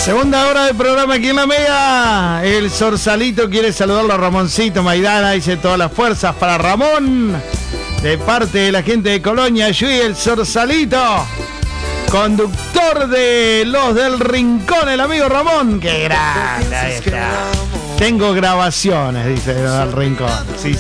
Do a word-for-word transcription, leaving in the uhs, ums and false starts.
Segunda hora del programa aquí en La Mega. El Sorsalito quiere saludarlo a Ramoncito Maidana. Dice todas las fuerzas para Ramón. De parte de la gente de Colonia, yo y el Sorsalito. Conductor de Los del Rincón, el amigo Ramón. ¡Qué grande! Ahí está. Tengo grabaciones, dice Los del Rincón. Sí,